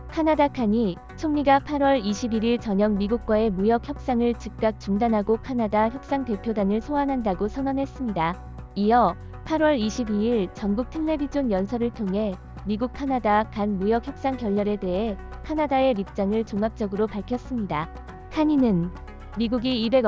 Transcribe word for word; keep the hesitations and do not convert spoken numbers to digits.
카나다 칸이 총리가 팔월 이십일일 저녁 미국과의 무역 협상을 즉각 중단하고 카나다 협상 대표단을 소환한다고 선언했습니다. 이어 팔월 이십이일 전국 텔레비전 연설을 통해 미국 카나다 간 무역 협상 결렬에 대해 카나다의 입장을 종합적으로 밝혔습니다. 칸이는 미국이 이백억